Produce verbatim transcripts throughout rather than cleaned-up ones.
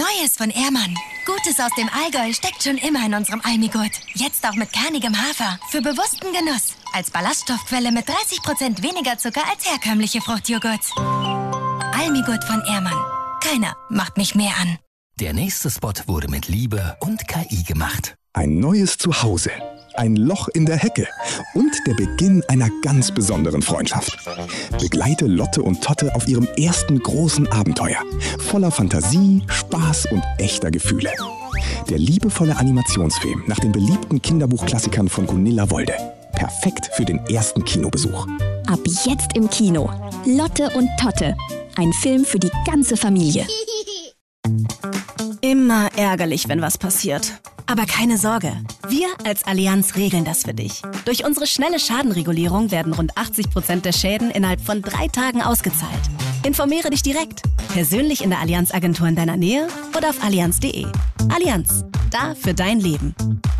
Neues von Ehrmann. Gutes aus dem Allgäu steckt schon immer in unserem Almigurt. Jetzt auch mit kernigem Hafer. Für bewussten Genuss. Als Ballaststoffquelle mit dreißig Prozent weniger Zucker als herkömmliche Fruchtjoghurts. Almigurt von Ehrmann. Keiner macht mich mehr an. Der nächste Spot wurde mit Liebe und K I gemacht. Ein neues Zuhause. Ein Loch in der Hecke und der Beginn einer ganz besonderen Freundschaft. Begleite Lotte und Totte auf ihrem ersten großen Abenteuer. Voller Fantasie, Spaß und echter Gefühle. Der liebevolle Animationsfilm nach den beliebten Kinderbuchklassikern von Gunilla Wolde. Perfekt für den ersten Kinobesuch. Ab jetzt im Kino. Lotte und Totte. Ein Film für die ganze Familie. Immer ärgerlich, wenn was passiert. Aber keine Sorge, wir als Allianz regeln das für dich. Durch unsere schnelle Schadenregulierung werden rund achtzig Prozent der Schäden innerhalb von drei Tagen ausgezahlt. Informiere dich direkt, persönlich in der Allianz-Agentur in deiner Nähe oder auf allianz punkt de. Allianz, da für dein Leben.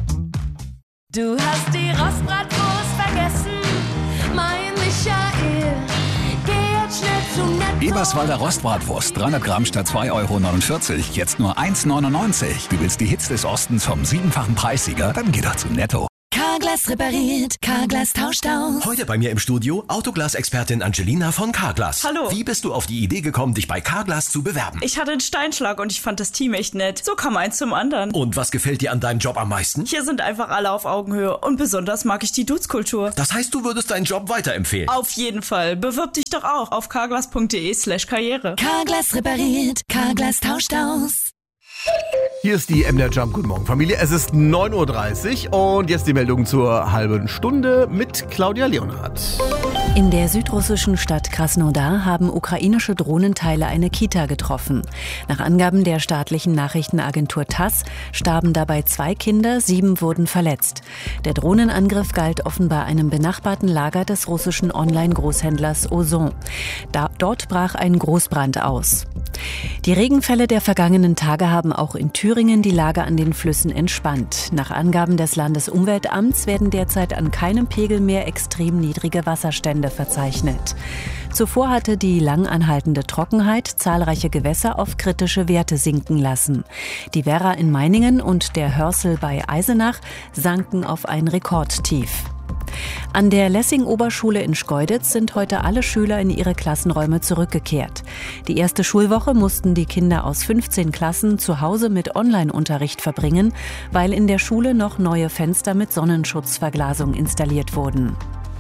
Du hast die Rostbratwurst vergessen, mein Michael. Geh jetzt schnell zu Netto. Eberswalder Rostbratwurst, dreihundert Gramm statt zwei Euro neunundvierzig, jetzt nur eins neunundneunzig. Du willst die Hits des Ostens vom siebenfachen Preissieger? Dann geh doch zu Netto. Carglass repariert, Carglass tauscht aus. Heute bei mir im Studio Autoglas-Expertin Angelina von Carglass. Hallo. Wie bist du auf die Idee gekommen, dich bei Carglass zu bewerben? Ich hatte einen Steinschlag und ich fand das Team echt nett. So kam eins zum anderen. Und was gefällt dir an deinem Job am meisten? Hier sind einfach alle auf Augenhöhe und besonders mag ich die Dudes-Kultur. Das heißt, du würdest deinen Job weiterempfehlen? Auf jeden Fall. Bewirb dich doch auch auf carglass punkt de slash karriere. Carglass repariert, Carglass tauscht aus. Hier ist die M D R Jump. Guten Morgen, Familie. Es ist neun Uhr dreißig und jetzt die Meldung zur halben Stunde mit Claudia Leonhardt. In der südrussischen Stadt Krasnodar haben ukrainische Drohnenteile eine Kita getroffen. Nach Angaben der staatlichen Nachrichtenagentur TASS starben dabei zwei Kinder, sieben wurden verletzt. Der Drohnenangriff galt offenbar einem benachbarten Lager des russischen Online-Großhändlers Ozon. Da, dort brach ein Großbrand aus. Die Regenfälle der vergangenen Tage haben auch in Thüringen die Lage an den Flüssen entspannt. Nach Angaben des Landesumweltamts werden derzeit an keinem Pegel mehr extrem niedrige Wasserstände verzeichnet. Zuvor hatte die lang anhaltende Trockenheit zahlreiche Gewässer auf kritische Werte sinken lassen. Die Werra in Meiningen und der Hörsel bei Eisenach sanken auf ein Rekordtief. An der Lessing-Oberschule in Schkeuditz sind heute alle Schüler in ihre Klassenräume zurückgekehrt. Die erste Schulwoche mussten die Kinder aus fünfzehn Klassen zu Hause mit Online-Unterricht verbringen, weil in der Schule noch neue Fenster mit Sonnenschutzverglasung installiert wurden.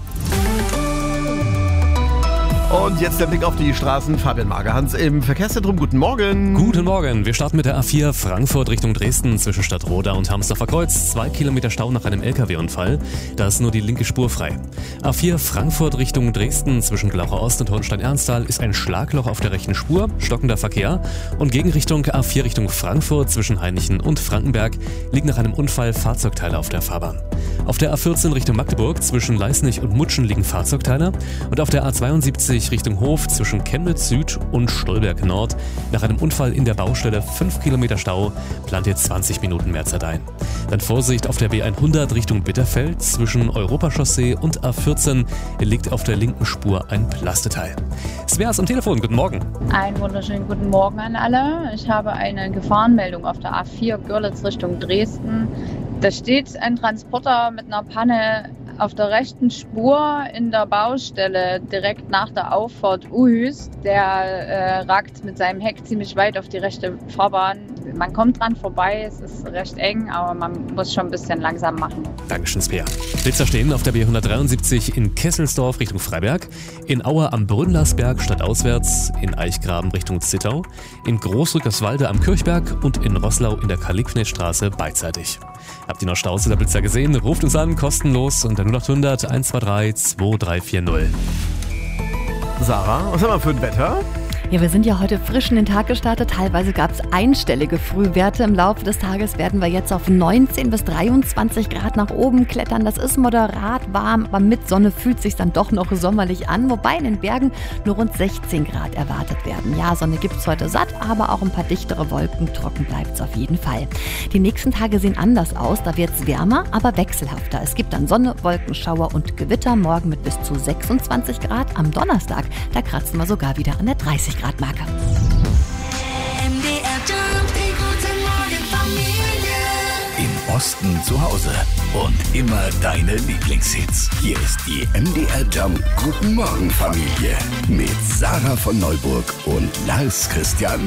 Und jetzt der Blick auf die Straßen. Fabian Magerhans im Verkehrszentrum. Guten Morgen. Guten Morgen. Wir starten mit der A vier Frankfurt Richtung Dresden zwischen Stadtroda und Hamsdorfer Kreuz. Zwei Kilometer Stau nach einem L K W-Unfall. Da ist nur die linke Spur frei. A vier Frankfurt Richtung Dresden zwischen Glaucher Ost und Hohenstein-Ernsthal ist ein Schlagloch auf der rechten Spur. Stockender Verkehr. Und Gegenrichtung A vier Richtung Frankfurt zwischen Hainichen und Frankenberg liegen nach einem Unfall Fahrzeugteile auf der Fahrbahn. Auf der A vierzehn Richtung Magdeburg zwischen Leisnig und Mutschen liegen Fahrzeugteile. Und auf der A zweiundsiebzig Richtung Hof zwischen Chemnitz Süd und Stolberg Nord. Nach einem Unfall in der Baustelle fünf Kilometer Stau, plant ihr zwanzig Minuten mehr Zeit ein. Dann Vorsicht auf der B hundert Richtung Bitterfeld zwischen Europachaussee und A vierzehn liegt auf der linken Spur ein Plasteteil. Svea ist am Telefon, guten Morgen. Einen wunderschönen guten Morgen an alle. Ich habe eine Gefahrenmeldung auf der A vier Görlitz Richtung Dresden. Da steht ein Transporter mit einer Panne auf der rechten Spur in der Baustelle direkt nach der Auffahrt Uhüs. Der äh, ragt mit seinem Heck ziemlich weit auf die rechte Fahrbahn. Man kommt dran vorbei, es ist recht eng, aber man muss schon ein bisschen langsam machen. Dankeschön, Svea. Blitzer stehen auf der B hundertdreiundsiebzig in Kesselsdorf Richtung Freiberg, in Aue am Brünnlersberg stadtauswärts, in Eichgraben Richtung Zittau, in Großrückerswalde am Kirchberg und in Roßlau in der Karl-Liebknecht-Straße beidseitig. Habt ihr noch Staus oder Blitzer gesehen? Ruft uns an, kostenlos unter null acht hundert eins zwei drei zwei drei vier null. Sarah, was haben wir für ein Wetter? Ja, wir sind ja heute frisch in den Tag gestartet. Teilweise gab es einstellige Frühwerte. Im Laufe des Tages werden wir jetzt auf neunzehn bis dreiundzwanzig Grad nach oben klettern. Das ist moderat warm, aber mit Sonne fühlt es sich dann doch noch sommerlich an. Wobei in den Bergen nur rund sechzehn Grad erwartet werden. Ja, Sonne gibt es heute satt, aber auch ein paar dichtere Wolken. Trocken bleibt es auf jeden Fall. Die nächsten Tage sehen anders aus. Da wird es wärmer, aber wechselhafter. Es gibt dann Sonne, Wolkenschauer und Gewitter. Morgen mit bis zu sechsundzwanzig Grad. Am Donnerstag, da kratzen wir sogar wieder an der dreißig Grad Marke. M D R Jump. Osten zu Hause. Und immer deine Lieblingshits. Hier ist die M D R Jump Guten Morgen Familie mit Sarah von Neuburg und Lars Christian